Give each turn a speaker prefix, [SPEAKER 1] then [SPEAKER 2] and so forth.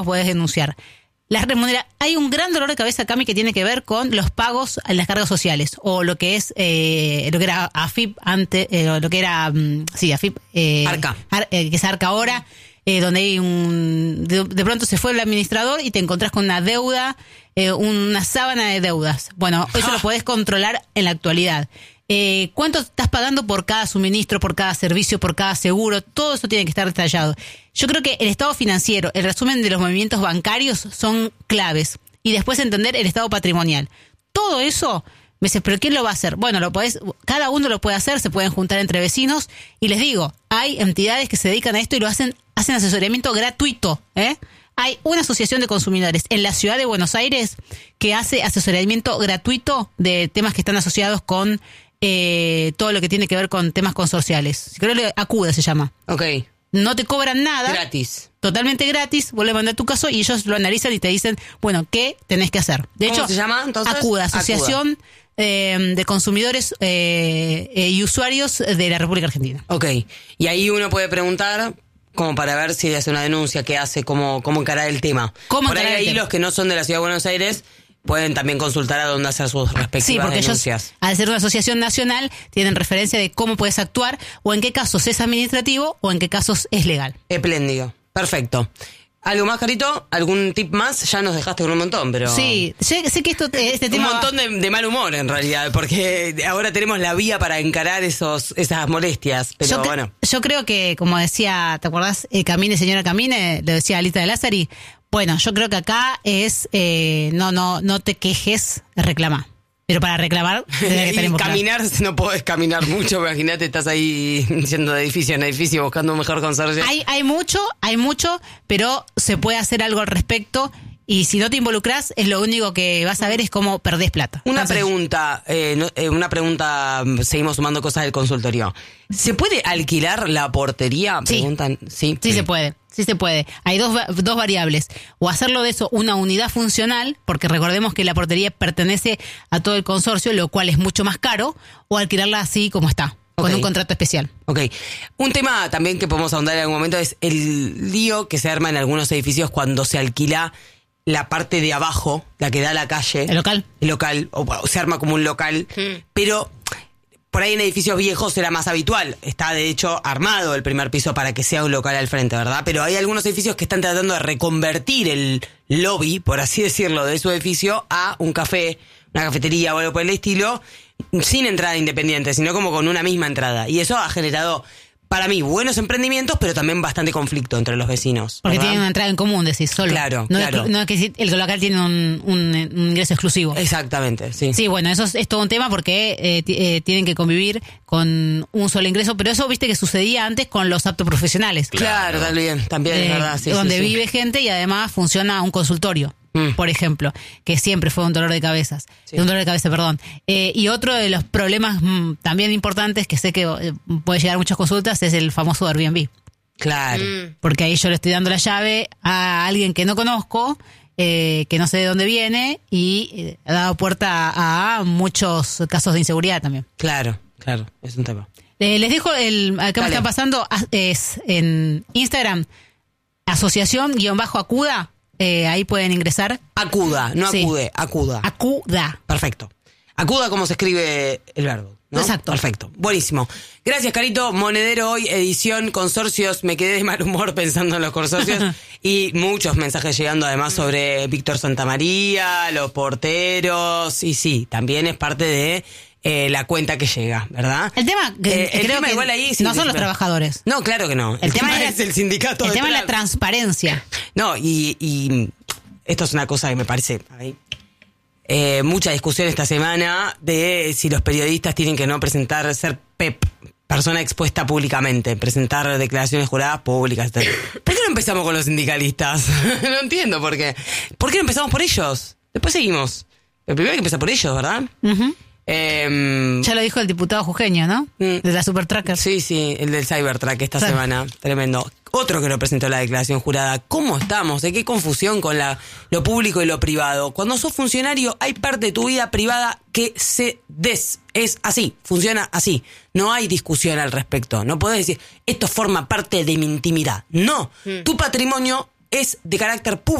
[SPEAKER 1] podés denunciar. Hay un gran dolor de cabeza, Cami, que tiene que ver con los pagos en las cargas sociales, o lo que es lo que era AFIP antes, lo que era AFIP,
[SPEAKER 2] Arca,
[SPEAKER 1] que es Arca ahora, donde hay de pronto se fue el administrador y te encontrás con una deuda, una sábana de deudas. Bueno, eso lo podés controlar en la actualidad. ¿Cuánto estás pagando por cada suministro, por cada servicio, por cada seguro? Todo eso tiene que estar detallado. Yo creo que el estado financiero, el resumen de los movimientos bancarios son claves. Y después entender el estado patrimonial. Todo eso, me dices, ¿pero quién lo va a hacer? Bueno, cada uno lo puede hacer, se pueden juntar entre vecinos. Y les digo, hay entidades que se dedican a esto y lo hacen asesoramiento gratuito, Hay una asociación de consumidores en la ciudad de Buenos Aires que hace asesoramiento gratuito de temas que están asociados con todo lo que tiene que ver con temas consorciales. Creo que Acuda se llama.
[SPEAKER 2] Ok.
[SPEAKER 1] No te cobran nada.
[SPEAKER 2] Gratis.
[SPEAKER 1] Totalmente gratis. Vos le mandás tu caso y ellos lo analizan y te dicen, bueno, ¿qué tenés que hacer? De
[SPEAKER 2] ¿Cómo
[SPEAKER 1] hecho,
[SPEAKER 2] se llama entonces?
[SPEAKER 1] Acuda, Asociación de Consumidores y Usuarios de la República Argentina.
[SPEAKER 2] Ok. Y ahí uno puede preguntar, como para ver si hace una denuncia, qué hace, cómo encarar el tema. Por ahí los que no son de la Ciudad de Buenos Aires pueden también consultar a dónde hacer sus respectivas denuncias.
[SPEAKER 1] Ellos, al ser una asociación nacional, tienen referencia de cómo puedes actuar, o en qué casos es administrativo, o en qué casos es legal.
[SPEAKER 2] Espléndido. Perfecto. ¿Algo más, Carito? ¿Algún tip más? Ya nos dejaste con un montón, pero...
[SPEAKER 1] Sí, sé que este tema...
[SPEAKER 2] Un montón de mal humor, en realidad, porque ahora tenemos la vía para encarar esas molestias, pero bueno.
[SPEAKER 1] Yo creo que, como decía, ¿te acordás? Camine, señora, camine, lo decía Alita de Lázari. Bueno, yo creo que acá es no te quejes, reclama. Pero para reclamar tenés que
[SPEAKER 2] y caminar, no podés caminar mucho, imagínate, estás ahí yendo de edificio en edificio buscando un mejor consorcio.
[SPEAKER 1] Hay mucho, pero se puede hacer algo al respecto. Y si no te involucras, es lo único que vas a ver es cómo perdés plata.
[SPEAKER 2] Una pregunta, seguimos sumando cosas del consultorio. ¿Se puede alquilar la portería?
[SPEAKER 1] Sí.
[SPEAKER 2] Preguntan. Sí
[SPEAKER 1] se puede. Sí se puede. Hay dos variables. O hacerlo de eso una unidad funcional, porque recordemos que la portería pertenece a todo el consorcio, lo cual es mucho más caro, o alquilarla así como está, con un contrato especial.
[SPEAKER 2] Ok. Un tema también que podemos ahondar en algún momento es el lío que se arma en algunos edificios cuando se alquila la parte de abajo, la que da a la calle.
[SPEAKER 1] El local,
[SPEAKER 2] o se arma como un local, pero... Por ahí en edificios viejos era más habitual. Está, de hecho, armado el primer piso para que sea un local al frente, ¿verdad? Pero hay algunos edificios que están tratando de reconvertir el lobby, por así decirlo, de su edificio a un café, una cafetería o algo por el estilo, sin entrada independiente, sino como con una misma entrada. Y eso ha generado, para mí, buenos emprendimientos, pero también bastante conflicto entre los vecinos.
[SPEAKER 1] Porque
[SPEAKER 2] ¿verdad?
[SPEAKER 1] tienen una entrada en común, decís, solo.
[SPEAKER 2] Claro.
[SPEAKER 1] No es que el local tiene un ingreso exclusivo.
[SPEAKER 2] Exactamente, sí.
[SPEAKER 1] Sí, bueno, eso es todo un tema porque tienen que convivir con un solo ingreso, pero eso, viste, que sucedía antes con los aptos profesionales.
[SPEAKER 2] Claro, también es verdad. Sí,
[SPEAKER 1] donde vive gente y además funciona un consultorio. Por ejemplo, que siempre fue un dolor de cabeza. Y otro de los problemas también importantes, que sé que puede llegar a muchas consultas, es el famoso Airbnb.
[SPEAKER 2] Claro.
[SPEAKER 1] Porque ahí yo le estoy dando la llave a alguien que no conozco, que no sé de dónde viene, y ha dado puerta a muchos casos de inseguridad también.
[SPEAKER 2] Claro, es un tema.
[SPEAKER 1] Les dejo acá me está pasando, es en Instagram, asociación-acuda. Ahí pueden ingresar.
[SPEAKER 2] Acuda, no acude, acuda.
[SPEAKER 1] Acuda.
[SPEAKER 2] Perfecto. Acuda como se escribe el verbo, ¿no?
[SPEAKER 1] Exacto.
[SPEAKER 2] Perfecto. Buenísimo. Gracias, Carito. Monedero hoy, edición consorcios. Me quedé de mal humor pensando en los consorcios. Y muchos mensajes llegando además sobre Víctor Santamaría, los porteros. Y sí, también es parte de la cuenta que llega, ¿verdad?
[SPEAKER 1] El tema, creo que
[SPEAKER 2] igual ahí, sí,
[SPEAKER 1] no son los trabajadores.
[SPEAKER 2] No, claro que no. El tema es el sindicato.
[SPEAKER 1] El tema es la transparencia.
[SPEAKER 2] No, y esto es una cosa que me parece... mucha discusión esta semana de si los periodistas tienen que no presentar, ser persona expuesta públicamente, presentar declaraciones juradas públicas. ¿Por qué no empezamos con los sindicalistas? No entiendo por qué. ¿Por qué no empezamos por ellos? Después seguimos. Pero primero hay que empezar por ellos, ¿verdad?
[SPEAKER 1] Uh-huh. Ya lo dijo el diputado jujeño, ¿no? De la Supertracker.
[SPEAKER 2] Sí, el del Cybertruck esta semana. Tremendo. Otro que no presentó la declaración jurada. ¿Cómo estamos? ¿De qué confusión con lo público y lo privado? Cuando sos funcionario hay parte de tu vida privada que es así, funciona así. No hay discusión al respecto. No podés decir, esto forma parte de mi intimidad. No, tu patrimonio es de carácter público.